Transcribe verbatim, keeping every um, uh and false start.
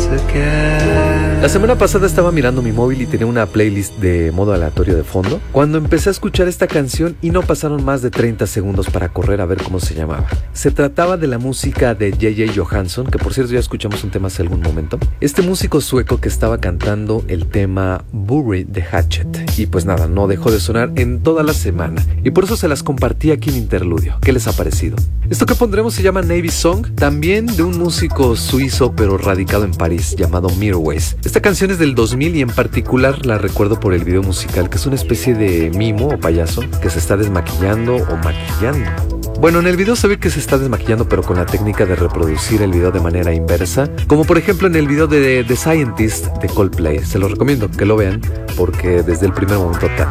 La semana pasada estaba mirando mi móvil y tenía una playlist de modo aleatorio de fondo cuando empecé a escuchar esta canción y no pasaron más de treinta segundos para correr a ver cómo se llamaba. Se trataba de la música de J J Johansson, que por cierto ya escuchamos un tema hace algún momento. Este músico sueco que estaba cantando el tema Bury the Hatchet. Y pues nada, no dejó de sonar en toda la semana. Y por eso se las compartí aquí en Interludio. ¿Qué les ha parecido? Esto que pondremos se llama Navy Song, también de un músico suizo pero radicado en París llamado Mirwais. Esta canción es del dos mil y en particular la recuerdo por el video musical, que es una especie de mimo o payaso que se está desmaquillando o maquillando. Bueno, en el video se ve que se está desmaquillando pero con la técnica de reproducir el video de manera inversa, como por ejemplo en el video de The Scientist de Coldplay. Se los recomiendo que lo vean porque desde el primer momento